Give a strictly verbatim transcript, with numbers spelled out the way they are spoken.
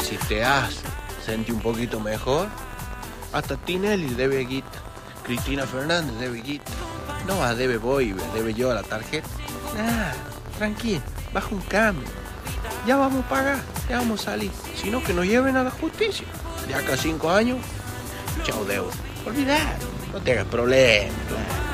si te hace sentir un poquito mejor, hasta Tinelli debe guita, Cristina Fernández debe guita. No vas, debe voy, debe yo a la tarjeta. Nah, tranquilo, baja un cambio. Ya vamos a pagar, ya vamos a salir. Si no, que nos lleven a la justicia. De acá a cinco años, chao deuda. Olvidar, no te hagas problemas.